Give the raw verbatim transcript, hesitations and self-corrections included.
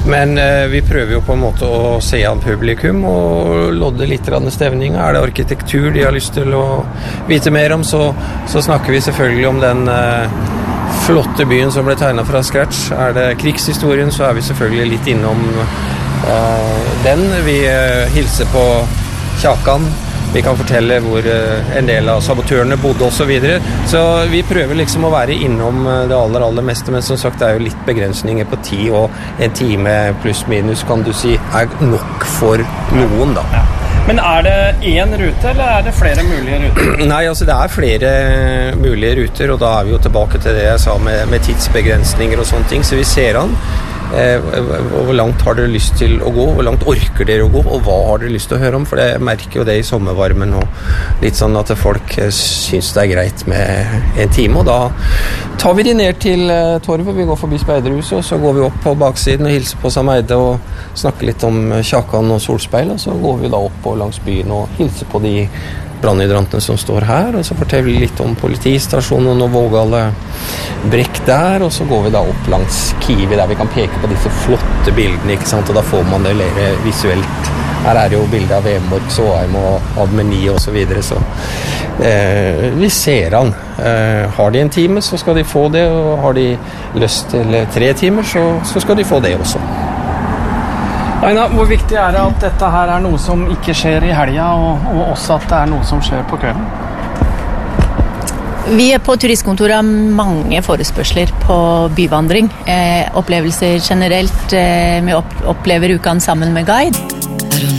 Men eh, vi prøver jo på en måte å se an publikum og lodde litt av stevninga. Er det arkitektur de har lyst til å vite mer om, så, så snakker vi selvfølgelig om den eh, flotte byen som ble tegnet fra scratch. Er det krigshistorien, så er vi selvfølgelig litt innom eh, den. Vi eh, hilser på Kjakan. Vi kan fortelle hvor en del av sabotørene bodde og så videre. Så vi prøver liksom å være innom det aller, aller meste, men som sagt, det er jo litt begrensninger på tid, og en time pluss minus, kan du si, er nok for noen, da. Ja. Men er det én rute, eller er det flere mulige ruter? Nei, altså det er flere mulige ruter, og da er vi jo tilbake til det jeg sa med, med tidsbegrensninger og sånne ting, så vi ser an. Eh, hvor langt har dere lyst til å gå, hvor langt orker dere å gå, og hva har dere lyst til å høre om, for det merker jo det i sommervarmen og litt sånn at folk synes det er greit med en time, og da tar vi de ned til eh, torvet, vi går forbi Speiderhuset, og så går vi opp på baksiden og hilser på Sameide og snakker litt om Kjakan og Solspeil, og så går vi da opp og langs byen og hilser på de brannhydrantene som står her, og så forteller vi litt om politistasjonen og Vågale brekk der, og så går vi da opp langs Kiwi der vi kan peke på disse flotte bildene, ikke sant, og da får man det mer visuelt. Her er det jo bilder av Vemork, Såheim og Admeni og så videre, så eh, vi ser han. Eh, har de en time, så skal de få det, og har de lyst til tre timer, så, så skal de få det også. Aina, hvor viktig er det at dette her er noe som ikke skjer i helga, og, og også at det er noe som skjer på kvelden? Vi er på turistkontoret har mange forespørsler på byvandring. Eh, opplevelser generelt, eh, vi opp- opplever uken sammen med guide.